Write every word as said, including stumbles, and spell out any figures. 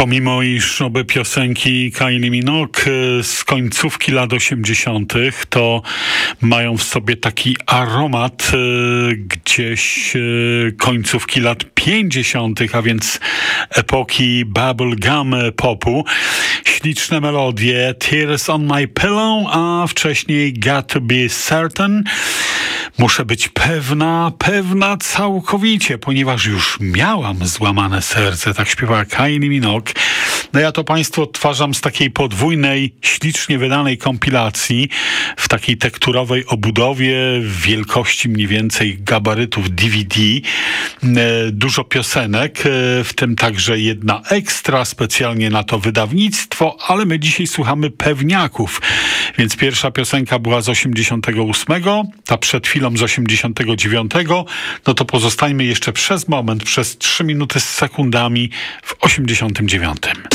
Pomimo iż obe piosenki Kylie Minogue z końcówki lat osiemdziesiątych, to mają w sobie taki aromat gdzieś końcówki lat pięćdziesiątych, a więc epoki bubblegum popu. Śliczne melodie Tears on my pillow, a wcześniej Got to be certain. Muszę być pewna, pewna całkowicie, ponieważ już miałam złamane serce, tak śpiewała Kylie Minogue. No ja to Państwu odtwarzam z takiej podwójnej, ślicznie wydanej kompilacji w takiej tekturowej obudowie w wielkości mniej więcej gabarytów D V D. Dużo piosenek, w tym także jedna ekstra, specjalnie na to wydawnictwo, ale my dzisiaj słuchamy pewniaków. Więc pierwsza piosenka była z osiemdziesiątego ósmego, ta przed chwilą z osiemdziesiątego dziewiątego. No to pozostańmy jeszcze przez moment, przez trzy minuty z sekundami w osiemdziesiątym dziewiątym.